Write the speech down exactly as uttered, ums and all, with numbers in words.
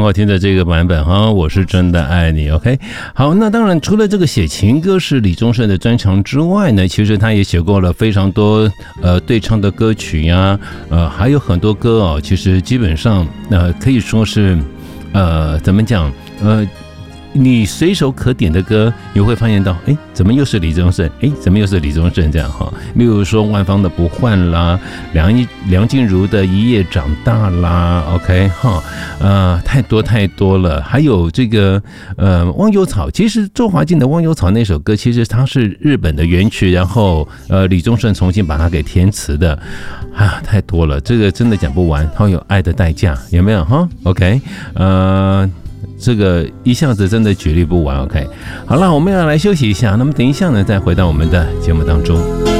好听的这个版本哈，我是真的爱你 OK。 好，那当然除了这个写情歌是李宗盛的专长之外呢，其实他也写过了非常多呃对唱的歌曲呀、啊，呃还有很多歌哦，其实基本上呃可以说是呃怎么讲呃你随手可点的歌，你会发现到，哎，怎么又是李宗盛？哎，怎么又是李宗盛这样哈？例如说万芳的《不换》啦，梁一梁静茹的《一夜长大》啦 ，OK 哈，呃，太多太多了。还有这个呃《忘忧草》，其实周华健的《忘忧草》那首歌，其实它是日本的原曲，然后呃李宗盛重新把它给填词的。啊，太多了，这个真的讲不完。还有《爱的代价》，有没有哈 ？OK， 呃。这个一下子真的举例不完 ，OK。好了，我们要来休息一下，那么等一下呢，再回到我们的节目当中。